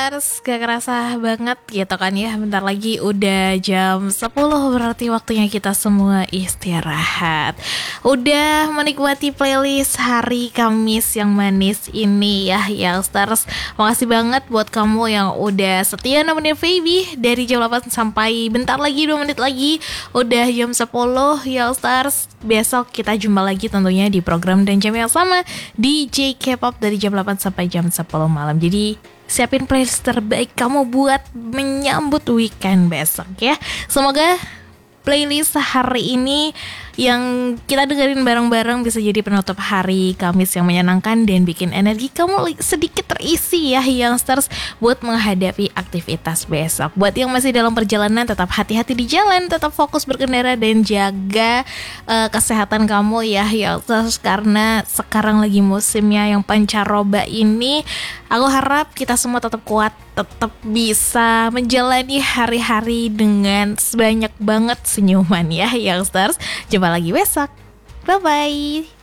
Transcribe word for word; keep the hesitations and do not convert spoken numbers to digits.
Youngsters, gak kerasa banget gitu kan ya. Bentar lagi udah jam sepuluh, berarti waktunya kita semua istirahat. Udah menikmati playlist hari Kamis yang manis ini ya Youngsters. Makasih banget buat kamu yang udah setia nemenin Baby dari jam delapan sampai bentar lagi dua menit lagi udah jam sepuluh Youngsters. Besok kita jumpa lagi tentunya di program dan jam yang sama D J K-pop dari jam delapan sampai jam sepuluh malam. Jadi siapin playlist terbaik kamu buat menyambut weekend besok ya. Semoga playlist hari ini yang kita dengerin bareng-bareng bisa jadi penutup hari Kamis yang menyenangkan dan bikin energi kamu sedikit terisi ya Youngsters buat menghadapi aktivitas besok. Buat yang masih dalam perjalanan, tetap hati-hati di jalan, tetap fokus berkendara dan jaga uh, kesehatan kamu ya Youngsters, karena sekarang lagi musimnya yang pancaroba ini. Aku harap kita semua tetap kuat, tetap bisa menjalani hari-hari dengan sebanyak banget senyuman ya Youngsters. Jumpa lagi besok. Bye-bye.